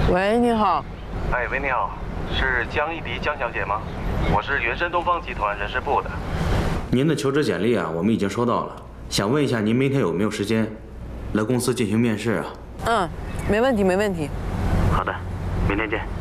喂，你好。 哎，喂，你好，是江一迪江小姐吗？我是原生东方集团人事部的。 您的求职简历啊，我们已经收到了，想问一下您明天有没有时间来公司进行面试啊？ 嗯，没问题，没问题。 好的，明天见。